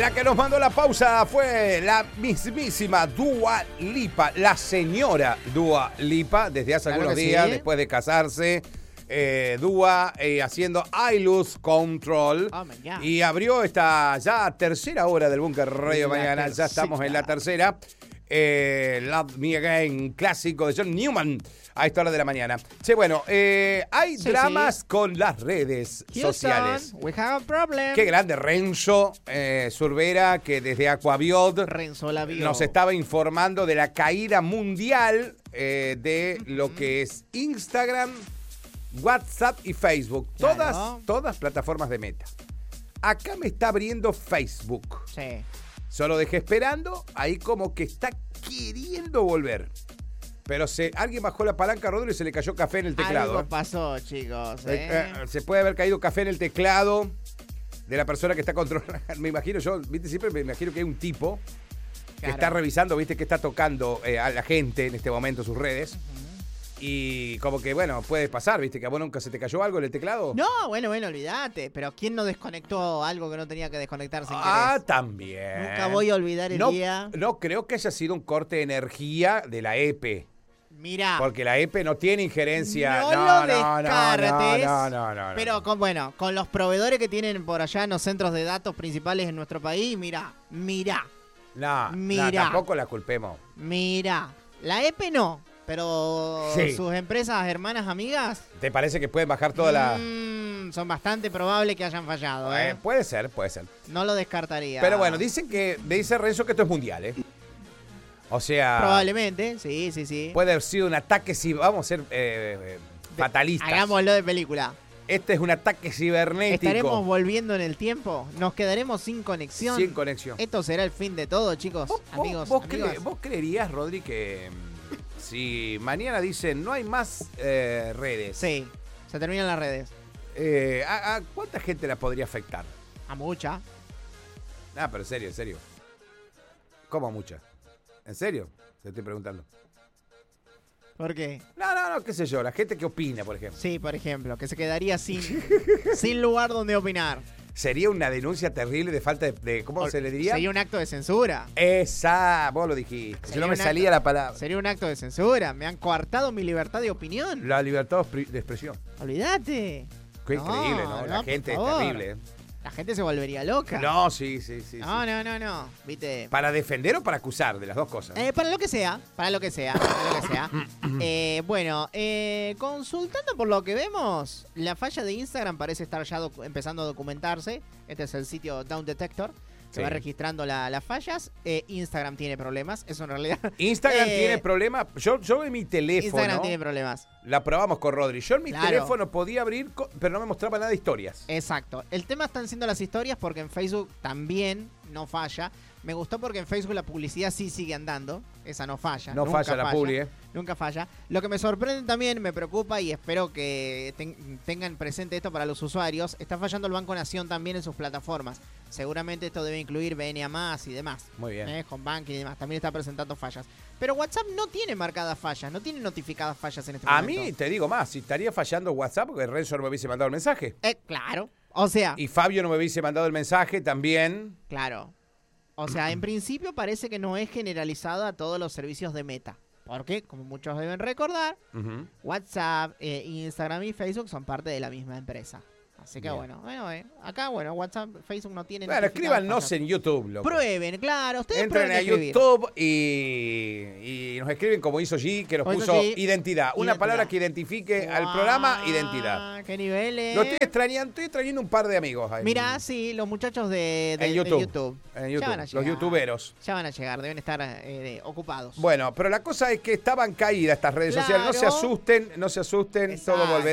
La que nos mandó la pausa fue la mismísima Dua Lipa, la señora Dua Lipa, desde hace algunos días, sí, después de casarse. Dua haciendo I Lose Control. Oh, y abrió esta ya tercera hora del Búnker Radio Mañana. Ya estamos en la tercera. Love Me Again, clásico de John Newman a esta hora de la mañana. Che, bueno, hay dramas con las redes sociales. We have a problem. Qué grande Renzo Cervera, que desde Aquaviod nos estaba informando de la caída mundial de lo que es Instagram, WhatsApp y Facebook. Claro. Todas plataformas de Meta. Acá me está abriendo Facebook. Sí. Solo dejé esperando, ahí como que está queriendo volver. Pero alguien bajó la palanca, Rodri, y se le cayó café en el teclado. Algo pasó, chicos. Se puede haber caído café en el teclado de la persona que está controlando. Me imagino yo, viste, siempre me imagino que hay un tipo que está revisando, viste, que está tocando a la gente en este momento sus redes. Y como que, bueno, puede pasar, ¿viste? Que a vos nunca se te cayó algo en el teclado. No, bueno, olvídate. Pero ¿quién no desconectó algo que no tenía que desconectarse? También. Nunca voy a olvidar el día. No creo que haya sido un corte de energía de la EPE. Mirá. Porque la EPE no tiene injerencia. No lo descartes. No. Pero con los proveedores que tienen por allá en los centros de datos principales en nuestro país, mirá. No, tampoco la culpemos. Mirá. La EPE no. Pero sus empresas, hermanas, amigas... ¿Te parece que pueden bajar toda la...? Son bastante probables que hayan fallado, ¿eh? Puede ser. No lo descartaría. Pero bueno, dice Renzo que esto es mundial, ¿eh? O sea... Probablemente, sí. Puede haber sido un ataque, vamos a ser fatalistas. Hagámoslo de película. Este es un ataque cibernético. ¿Estaremos volviendo en el tiempo? ¿Nos quedaremos sin conexión? Sin conexión. Esto será el fin de todo, chicos. Amigos. ¿Vos creerías, Rodri, que... Si mañana dicen no hay más redes. Sí, se terminan las redes. ¿A cuánta gente la podría afectar? A mucha. Pero en serio. ¿Cómo a mucha? ¿En serio? Se estoy preguntando. ¿Por qué? No, qué sé yo, la gente que opina, por ejemplo. Sí, por ejemplo, que se quedaría sin lugar donde opinar. Sería una denuncia terrible de falta de ¿cómo se le diría? Sería un acto de censura. Vos lo dijiste. Si no me salía la palabra. Sería un acto de censura. Me han coartado mi libertad de opinión. La libertad de expresión. Olvídate. Qué increíble, ¿no? La gente es terrible. La gente se volvería loca. No, sí. No. ¿Viste? ¿Para defender o para acusar? De las dos cosas. Para lo que sea. Bueno, consultando por lo que vemos, la falla de Instagram parece estar ya empezando a documentarse. Este es el sitio Down Detector. Se va registrando las fallas. Instagram tiene problemas, eso en realidad. Instagram tiene problemas. Yo en mi teléfono. Instagram tiene problemas. La probamos con Rodri. Yo en mi teléfono podía abrir, pero no me mostraba nada de historias. Exacto. El tema están siendo las historias porque en Facebook también no falla. Me gustó porque en Facebook la publicidad sí sigue andando. Esa no falla. No falla la publi, Nunca falla. Lo que me sorprende también, me preocupa y espero que tengan presente esto para los usuarios. Está fallando el Banco Nación también en sus plataformas. Seguramente esto debe incluir BNA+, y demás. Muy bien. Homebank y demás. También está presentando fallas. Pero WhatsApp no tiene marcadas fallas. No tiene notificadas fallas en este momento. A mí, te digo más, si estaría fallando WhatsApp porque Renzo no me hubiese mandado el mensaje. Claro. O sea... Y Fabio no me hubiese mandado el mensaje también. Claro. O sea, en principio parece que no es generalizado a todos los servicios de Meta. Porque, como muchos deben recordar, WhatsApp, Instagram y Facebook son parte de la misma empresa. Así que acá WhatsApp, Facebook no tienen... Bueno, escríbanos en YouTube, loco. Prueben, claro, ustedes entren a YouTube y nos escriben como hizo G, que nos puso identidad. Una palabra que identifique al programa, identidad. ¿Qué niveles? Lo estoy extrañando un par de amigos ahí. Mirá, sí, los muchachos de YouTube. Ya van a llegar. Los youtuberos. Ya van a llegar, deben estar ocupados. Bueno, pero la cosa es que estaban caídas estas redes sociales. No se asusten, todo volverá.